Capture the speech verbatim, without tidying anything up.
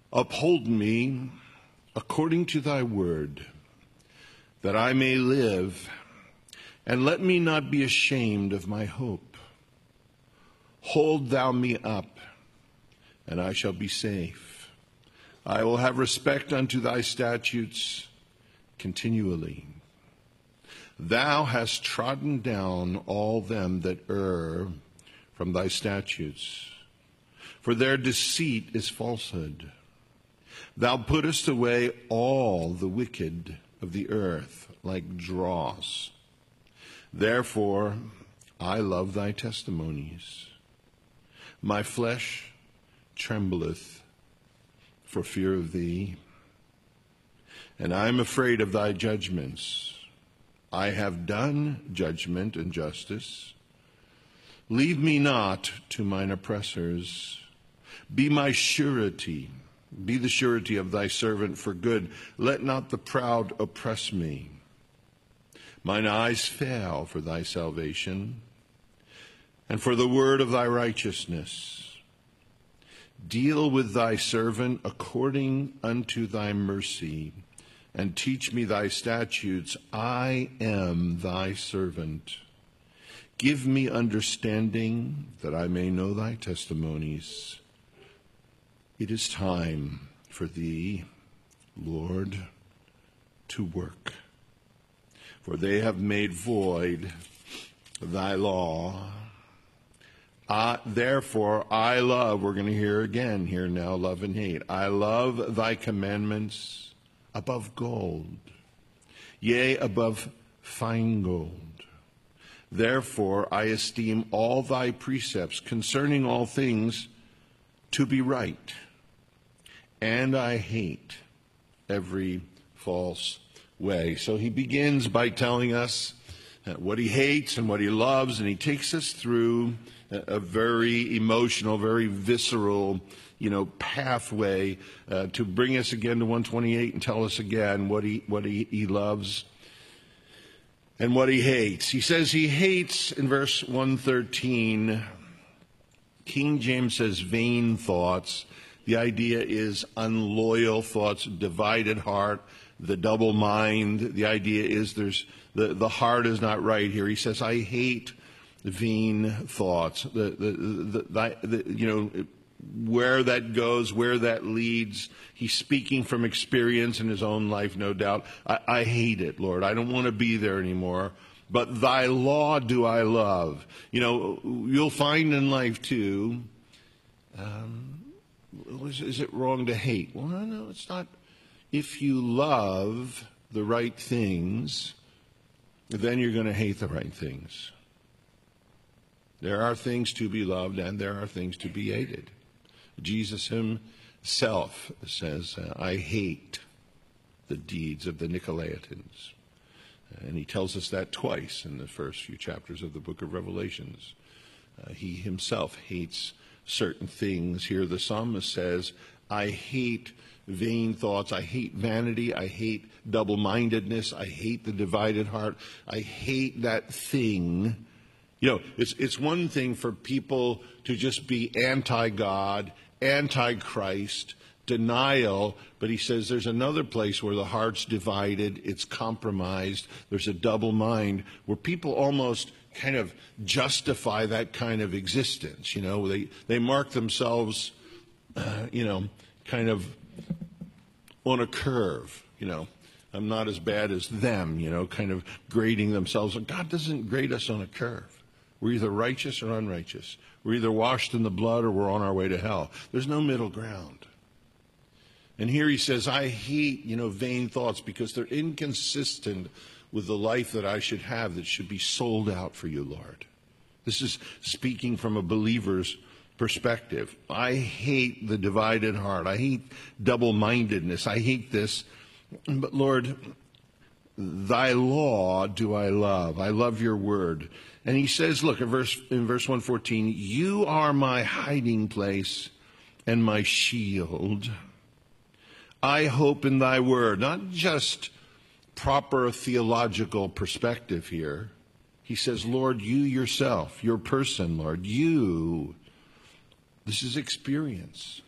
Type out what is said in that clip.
Uphold me according to thy word, that I may live, and let me not be ashamed of my hope. Hold thou me up, and I shall be safe. I will have respect unto thy statutes continually. Thou hast trodden down all them that err from thy statutes, for their deceit is falsehood. Thou puttest away all the wicked of the earth like dross. Therefore I love thy testimonies. My flesh trembleth for fear of thee, and I am afraid of thy judgments. I have done judgment and justice. Leave me not to mine oppressors. Be my surety. Be the surety of thy servant for good. Let not the proud oppress me. Mine eyes fail for thy salvation, and for the word of thy righteousness. Deal with thy servant according unto thy mercy, and teach me thy statutes. I am thy servant. Give me understanding, that I may know thy testimonies. It is time for thee, Lord, to work. For they have made void thy law. I, therefore I love, we're going to hear again here now, love and hate. I love thy commandments above gold, yea, above fine gold. Therefore I esteem all thy precepts concerning all things to be right, and I hate every false way. So he begins by telling us what he hates and what he loves, and he takes us through a very emotional, very visceral, you know, pathway uh, to bring us again to one twenty-eight and tell us again what he what he, he loves and what he hates. He says he hates in verse one thirteen. King James says vain thoughts. The idea is unloyal thoughts, divided heart, the double mind. The idea is there's the, the heart is not right here. He says, I hate vain thoughts. The, the, the, the, the, you know, where that goes, where that leads. He's speaking from experience in his own life, no doubt. I, I hate it, Lord. I don't want to be there anymore. But thy law do I love. You know, you'll find in life too, um, is, is it wrong to hate? Well, no, no, it's not. If you love the right things, then you're going to hate the right things. There are things to be loved and there are things to be hated. Jesus himself says, I hate the deeds of the Nicolaitans. And he tells us that twice in the first few chapters of the book of Revelations. Uh, he himself hates certain things. Here the psalmist says, I hate vain thoughts. I hate vanity. I hate double-mindedness. I hate the divided heart. I hate that thing. You know, it's, it's one thing for people to just be anti-God, anti-Christ, denial, but he says there's another place where the heart's divided, it's compromised, there's a double mind, where people almost kind of justify that kind of existence. You know, they, they mark themselves, uh, you know, kind of on a curve, you know. I'm not as bad as them, you know, kind of grading themselves. God doesn't grade us on a curve. We're either righteous or unrighteous. We're either washed in the blood or we're on our way to hell. There's no middle ground. And here he says, I hate, you know, vain thoughts because they're inconsistent with the life that I should have that should be sold out for you, Lord. This is speaking from a believer's perspective. I hate the divided heart. I hate double-mindedness. I hate this. But Lord, thy law do I love. I love your word. And he says, look, in verse, in verse one fourteen, you are my hiding place and my shield. I hope in thy word. Not just proper theological perspective here. He says, Lord, you yourself, your person, Lord, you. This is experience.